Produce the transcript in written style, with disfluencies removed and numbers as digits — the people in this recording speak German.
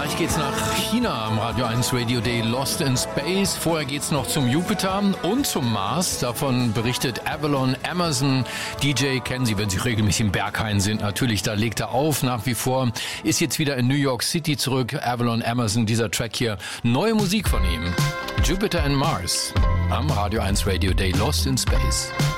Gleich geht's nach China am Radio 1 Radio Day Lost in Space. Vorher geht's noch zum Jupiter und zum Mars. Davon berichtet Avalon Emerson. DJ kennen Sie, wenn Sie regelmäßig im Berghain sind. Natürlich, da legt er auf nach wie vor. Ist jetzt wieder in New York City zurück. Avalon Emerson, dieser Track hier. Neue Musik von ihm. Jupiter and Mars am Radio 1 Radio Day Lost in Space.